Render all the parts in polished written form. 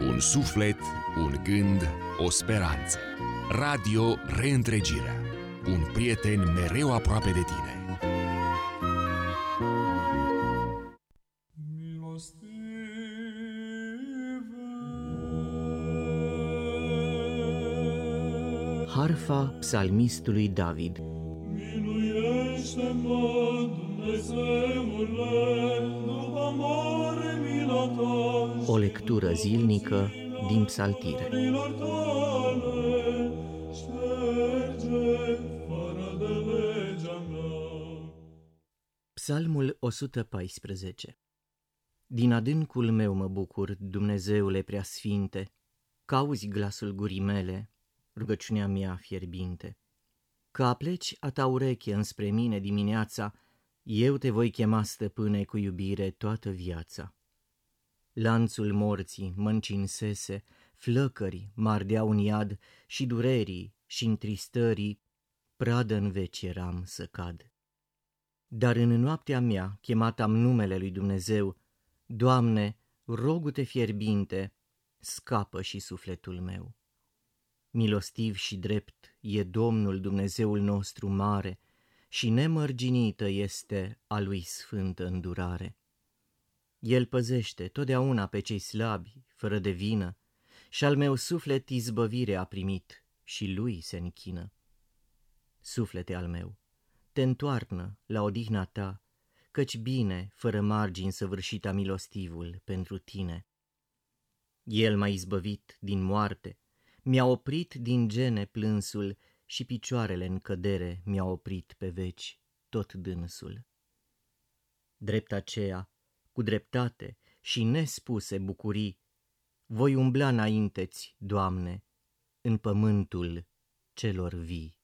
Un suflet, un gând, o speranță. Radio Reîntregirea. Un prieten mereu aproape de tine. Harfa psalmistului David. Miluiește-mă, Dumnezeule, după mare mila ta. O lectură zilnică din Psaltire. Milor tale, șterge fără de legea mea. Psalmul 114. Din adâncul meu mă bucur, Dumnezeule preasfinte, că auzi glasul gurii mele, rugăciunea mea fierbinte. Că apleci a ta ureche înspre mine dimineața, eu te voi chema, stăpâne, cu iubire toată viața. Lanțul morții mă încinsese, flăcări m-ardeau în iad și durerii și întristării, pradă în veci eram să cad. Dar în noaptea mea chemat am numele lui Dumnezeu, Doamne, rogu-te fierbinte, scapă și sufletul meu. Milostiv și drept e Domnul Dumnezeul nostru mare și nemărginită este a lui sfântă îndurare. El păzește totdeauna pe cei slabi, fără de vină, și al meu suflet izbăvire a primit și lui se închină. Suflete al meu, te întoarnă la odihna ta, căci bine, fără margini săvârșita milostivul pentru tine. El m-a izbăvit din moarte, mi-a oprit din gene plânsul și picioarele în cădere mi-a oprit pe veci tot dânsul. Drept aceea, cu dreptate și nespuse bucurii, voi umbla înainte-ți, Doamne, în pământul celor vii.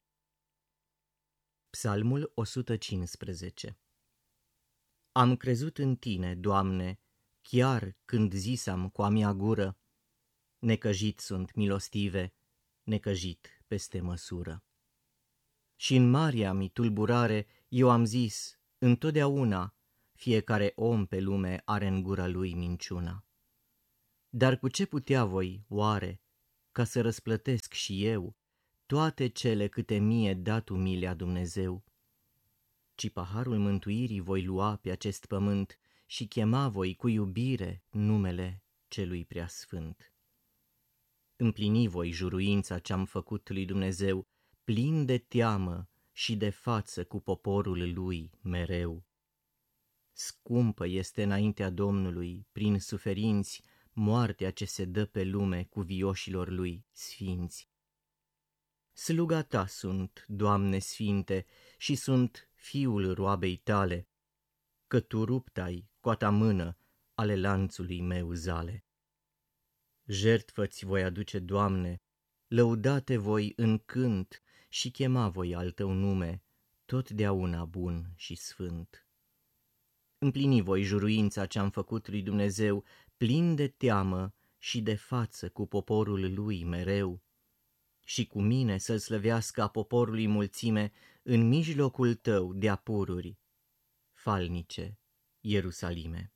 Psalmul 115. Am crezut în tine, Doamne, chiar când zisam cu a mea gură, necăjit sunt milostive, necăjit peste măsură. Și în marea mi tulburare eu am zis, întotdeauna, fiecare om pe lume are în gura lui minciuna. Dar cu ce putea voi, oare, ca să răsplătesc și eu toate cele câte mie dat umilia Dumnezeu? Ci paharul mântuirii voi lua pe acest pământ și chema voi cu iubire numele celui preasfânt. Împlini voi juruința ce-am făcut lui Dumnezeu, plin de teamă și de față cu poporul lui mereu. Scumpă este înaintea Domnului, prin suferinți, moartea ce se dă pe lume cu vioșilor lui sfinți. Sluga ta sunt, Doamne sfinte, și sunt fiul roabei tale, că tu rupt-ai cu a ta mână ale lanțului meu zale. Jertfă-ți voi aduce, Doamne, lăudate voi în cânt și chema voi al tău nume, totdeauna bun și sfânt. Împlini voi juruința ce-am făcut lui Dumnezeu, plin de teamă și de față cu poporul lui mereu, și cu mine să-l slăvească a poporului mulțime în mijlocul tău de apururi, falnice Ierusalime.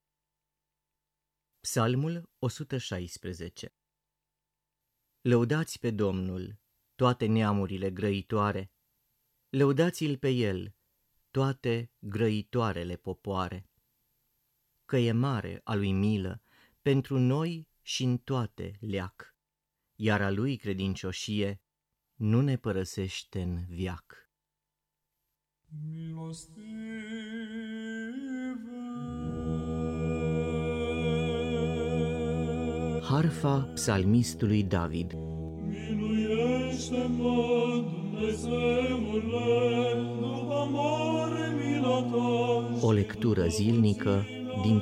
Psalmul 116. Lăudați pe Domnul, toate neamurile grăitoare, lăudați-l pe el, toate grăitoarele popoare, că e mare a lui milă pentru noi și în toate leac, iar a lui credincioșie nu ne părăsește în veac. Harfa psalmistului David. Miluiește-mă, Dumnezeule, după mare mila ta. O lectură zilnică din